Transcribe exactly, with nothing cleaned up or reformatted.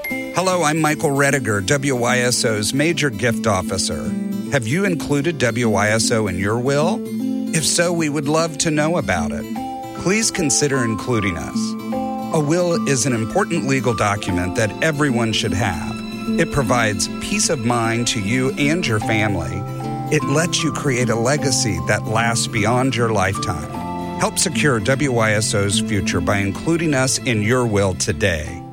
Hello, I'm Michael Rediger, W Y S O's Major Gift Officer. Have you included W Y S O in your will? If so, we would love to know about it. Please consider including us. A will is an important legal document that everyone should have. It provides peace of mind to you and your family. It lets you create a legacy that lasts beyond your lifetime. Help secure W Y S O's future by including us in your will today.